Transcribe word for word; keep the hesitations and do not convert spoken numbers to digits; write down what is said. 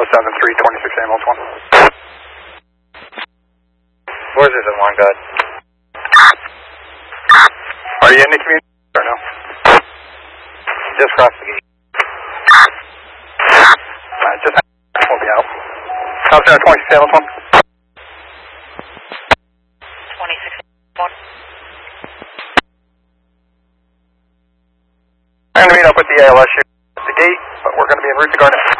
seven three, twenty-six ambulance one. Forces in one, good. Are you in the community or no? Just cross the gate. Uh, just we'll be out. How's that, twenty-six ambulance one? twenty-six one. I'm going to meet up with the A L S here at the gate, but we're going to be en route to Garnet.